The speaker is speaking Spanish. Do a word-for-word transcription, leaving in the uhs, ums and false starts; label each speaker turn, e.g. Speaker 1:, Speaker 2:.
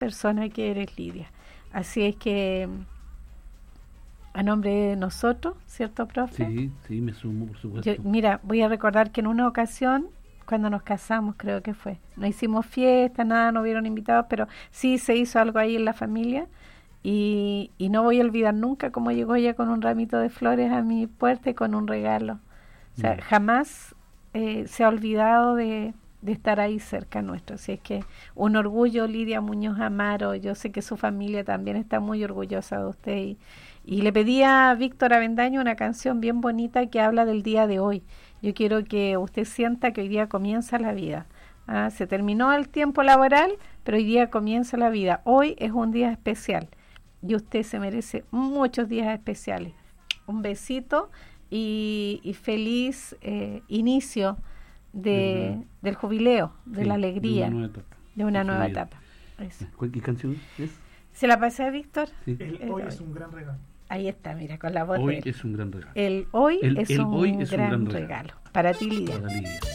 Speaker 1: persona que eres, Lidia. Así es que, a nombre de nosotros, ¿cierto, profe?
Speaker 2: Sí, sí, me sumo, por supuesto.
Speaker 1: Yo, mira, voy a recordar que en una ocasión, cuando nos casamos, creo que fue, no hicimos fiesta, nada, no hubieron invitados, pero sí se hizo algo ahí en la familia. Y, y no voy a olvidar nunca cómo llegó ella con un ramito de flores a mi puerta y con un regalo. O sea, mm. jamás eh, se ha olvidado de, de estar ahí cerca nuestro. Así es que un orgullo, Lidia Muñoz Amaro. Yo sé que su familia también está muy orgullosa de usted. Y, y le pedí a Víctor Avendaño una canción bien bonita que habla del día de hoy. Yo quiero que usted sienta que hoy día comienza la vida. Ah, se terminó el tiempo laboral, pero hoy día comienza la vida. Hoy es un día especial. Y usted se merece muchos días especiales. Un besito y, y feliz eh, inicio de, uh-huh. del jubileo, de sí, la alegría,
Speaker 2: de una nueva etapa.
Speaker 1: De una nueva etapa.
Speaker 2: Eso. ¿Qué canción es?
Speaker 1: ¿Se la pasé a Víctor?
Speaker 3: Sí. El, el hoy, hoy es un gran regalo.
Speaker 1: Ahí está, mira, con la voz
Speaker 2: hoy
Speaker 1: de él.
Speaker 2: es un gran regalo.
Speaker 1: El hoy,
Speaker 2: el,
Speaker 1: es,
Speaker 2: el
Speaker 1: un
Speaker 2: hoy es
Speaker 1: gran
Speaker 2: un gran regalo.
Speaker 1: regalo. Para ti, Lidia.
Speaker 2: Para Lidia.